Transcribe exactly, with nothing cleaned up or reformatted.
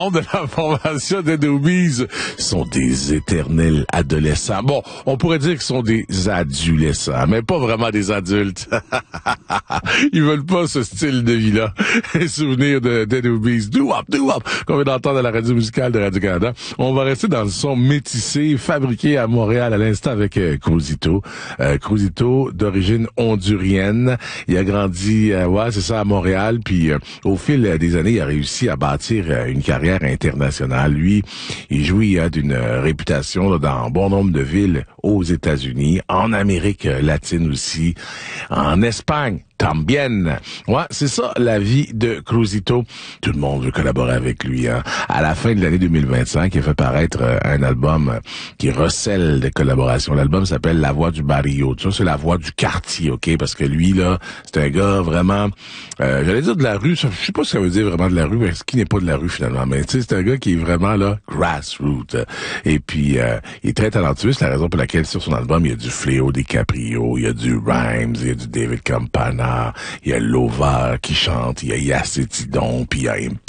de la formation des Doobies sont des éternels adolescents. Bon, on pourrait dire qu'ils sont des adolescents, mais pas vraiment des adultes. Ils veulent pas ce style de vie-là. Les souvenirs de des Doobies. Do-wop, do-wop, qu'on vient d'entendre à la radio musicale de Radio-Canada. On va rester dans le son métissé, fabriqué à Montréal à l'instant avec euh, Cruzito. Euh, Cruzito, d'origine hondurienne. Il a grandi, euh, ouais, c'est ça, à Montréal. Puis euh, au fil des années, il a réussi à bâtir euh, une carrière international. Lui, il jouit hein, d'une réputation là, dans bon nombre de villes aux États-Unis, en Amérique latine aussi, en Espagne. Tambien. Ouais, c'est ça, la vie de Cruzito. Tout le monde veut collaborer avec lui. Hein. À la fin de l'année deux mille vingt-cinq, il a fait paraître euh, un album euh, qui recèle des collaborations. L'album s'appelle La Voix du Barrio. Tu vois, c'est la voix du quartier, OK? Parce que lui, là, c'est un gars vraiment, euh, j'allais dire de la rue. Je sais pas ce que ça veut dire vraiment de la rue, mais ce qui n'est pas de la rue finalement. Mais tu sais, c'est un gars qui est vraiment, là, grassroots. Et puis, euh, il est très talentueux. C'est la raison pour laquelle sur son album, il y a du Fléau DiCaprio, il y a du Rhymes, il y a du David Campana, il y a Lova qui chante, il y a Yacetidon, puis il y a